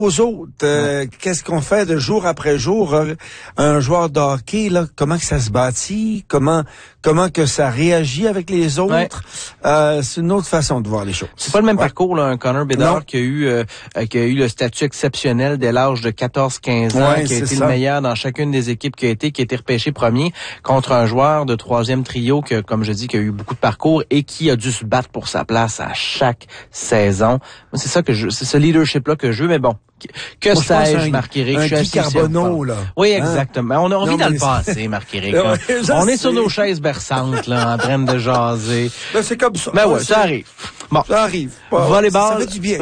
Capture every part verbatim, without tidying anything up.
aux autres, euh, qu'est-ce qu'on fait de jour après jour, euh, un joueur de hockey, là, comment que ça se bâtit, comment comment que ça réagit avec les autres, ouais. euh, c'est une autre façon de voir les choses. C'est pas le même ouais. parcours, là, un Connor Bedard non. qui a eu euh, qui a eu le statut exceptionnel dès l'âge de quatorze quinze ans, ouais, qui a été ça. le meilleur dans chacune des équipes qui a été, qui a été repêché premier, contre un joueur de troisième trio que, comme je dis, qui a eu beaucoup de parcours et qui a dû se battre pour sa place à chaque saison. C'est ça que je, c'est ce leadership-là que je veux, mais bon. Que Moi, sais-je, Marc-Éric? Un Guy Carbonneau, là. Oui, exactement. Hein? On a envie dans le passé, Marc-Éric. On est sur nos chaises berçantes, là, en train de jaser. Ben, c'est comme ça. Ben ouais, ça arrive. Bon. Ça arrive. Pas, volleyball. Ça fait du bien.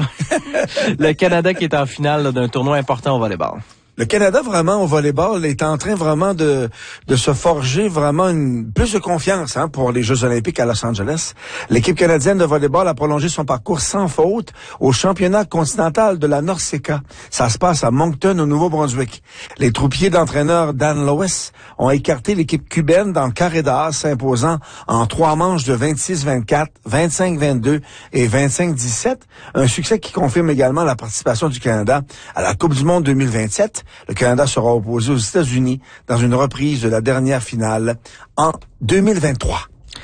Le Canada qui est en finale là, d'un tournoi important au volleyball. Le Canada, vraiment, au volleyball, est en train vraiment de de se forger vraiment une plus de confiance hein, pour les Jeux olympiques à Los Angeles. L'équipe canadienne de volleyball a prolongé son parcours sans faute au championnat continental de la NORCECA. Ça se passe à Moncton, au Nouveau-Brunswick. Les troupiers d'entraîneur Dan Lewis ont écarté l'équipe cubaine dans le carré d'as, s'imposant en trois manches de vingt-six vingt-quatre, vingt-cinq vingt-deux et vingt-cinq dix-sept. Un succès qui confirme également la participation du Canada à la Coupe du monde deux mille vingt-sept. Le Canada sera opposé aux États-Unis dans une reprise de la dernière finale en deux mille vingt-trois.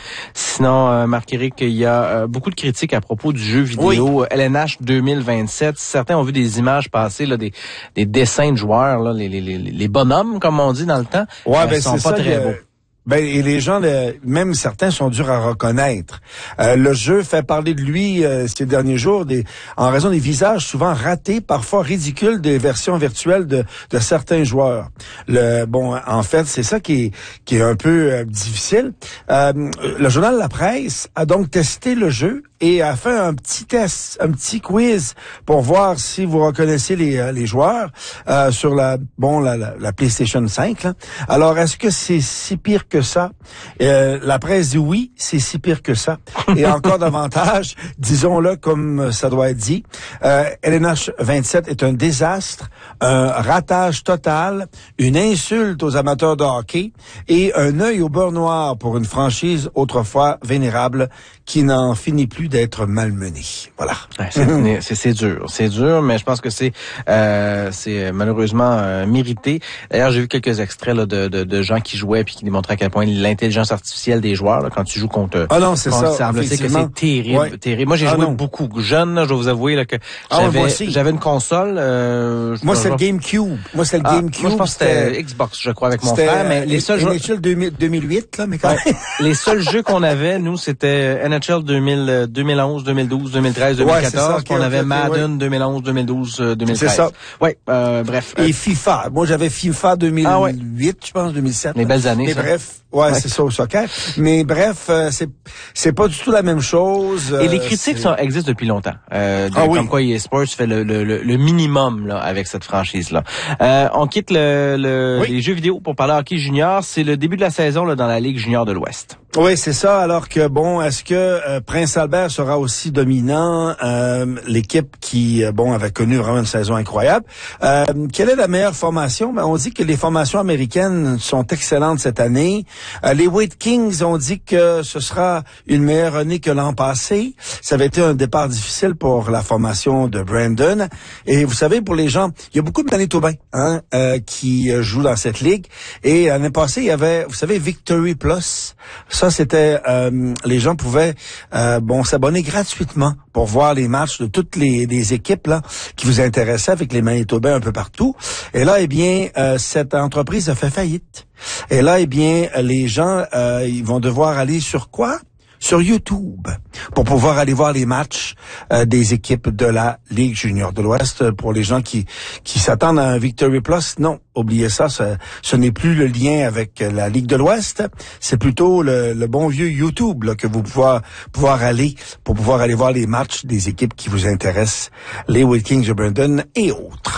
Sinon, euh, Marc-Éric, il y a euh, beaucoup de critiques à propos du jeu vidéo oui. L N H deux mille vingt-sept. Certains ont vu des images passer, là, des, des dessins de joueurs, là, les, les, les, les bonhommes, comme on dit dans le temps. Ouais, euh, ben sont c'est pas ça, très le... beaux. Ben, et les gens, le, même certains, sont durs à reconnaître. Euh, le jeu fait parler de lui euh, ces derniers jours des, en raison des visages souvent ratés, parfois ridicules des versions virtuelles de, de certains joueurs. Le bon, en fait, c'est ça qui est, qui est un peu euh, difficile. Euh, le journal La Presse a donc testé le jeu et a fait un petit test, un petit quiz pour voir si vous reconnaissez les, les joueurs euh, sur la bon la, la, la PlayStation cinq. Là. Alors, est-ce que c'est si pire que ça? Euh, la presse dit oui, c'est si pire que ça. Et encore davantage, disons-le comme ça doit être dit, euh, L N H vingt-sept est un désastre, un ratage total, une insulte aux amateurs de hockey et un œil au beurre noir pour une franchise autrefois vénérable qui n'en finit plus d'être malmenée. Voilà. Ouais, c'est, c'est dur, c'est dur, mais je pense que c'est euh, c'est malheureusement euh, mérité. D'ailleurs, j'ai vu quelques extraits là, de, de, de gens qui jouaient puis qui démontraient à quel point l'intelligence artificielle des joueurs là, quand tu joues contre ah non, c'est contre ça. Sable, c'est que c'est terrible, ouais. terrible. Moi, j'ai ah joué non. beaucoup jeune, là, je dois vous avouer là, que ah, j'avais ouais, j'avais une console. Euh, moi, c'est le GameCube. Moi, c'est le ah, GameCube. Moi, je pense que c'était Xbox, je crois, avec mon frère. Mais les seuls jeux deux mille huit là, mais quand même. Les seuls jeux qu'on avait, nous, c'était N H L deux mille, deux mille onze, deux mille douze, deux mille treize, deux mille quatorze. Ouais, ça, on avait okay, Madden ouais. deux mille onze, deux mille douze, deux mille treize. C'est ça. Ouais, euh, bref. Et FIFA. Moi, j'avais FIFA deux mille huit, ah ouais. je pense, deux mille sept. Les belles années, mais ça. bref. Ouais, ouais, c'est ça au soccer. Mais bref, euh, c'est c'est pas du tout la même chose. Et les critiques sont, existent depuis longtemps. Euh, de, ah oui. Comme quoi E A Sports fait le, le, le minimum là avec cette franchise-là. Euh, on quitte le, le oui. les jeux vidéo pour parler hockey junior. C'est le début de la saison là dans la Ligue junior de l'Ouest. Oui, c'est ça. Alors que, bon, est-ce que euh, Prince Albert sera aussi dominant? Euh, l'équipe qui, euh, bon, avait connu vraiment une saison incroyable. Euh, quelle est la meilleure formation? Ben, on dit que les formations américaines sont excellentes cette année. Euh, les Wheat Kings ont dit que ce sera une meilleure année que l'an passé. Ça avait été un départ difficile pour la formation de Brandon. Et vous savez, pour les gens, il y a beaucoup de Manitobains hein, euh, qui euh, jouent dans cette ligue. Et l'année passée, il y avait, vous savez, Victory Plus. Ça, c'était euh, les gens pouvaient euh, bon s'abonner gratuitement pour voir les matchs de toutes les, les équipes là qui vous intéressaient avec les Manitobains un peu partout. Et là, eh bien, euh, cette entreprise a fait faillite. Et là, eh bien, les gens euh, ils vont devoir aller sur quoi? Sur YouTube pour pouvoir aller voir les matchs euh, des équipes de la Ligue junior de l'Ouest. Pour les gens qui qui s'attendent à un Victory Plus, non, oubliez ça, ce, ce n'est plus le lien avec la Ligue de l'Ouest, c'est plutôt le, le bon vieux YouTube là, que vous pouvez pouvoir aller pour pouvoir aller voir les matchs des équipes qui vous intéressent, les Wheat Kings de Brandon et autres.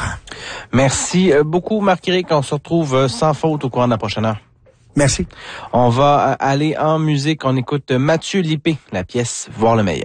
Merci beaucoup Marc-Éric, on se retrouve sans faute au courant de la prochaine heure. Merci. On va aller en musique. On écoute Mathieu Lippé, la pièce « Voir le meilleur ».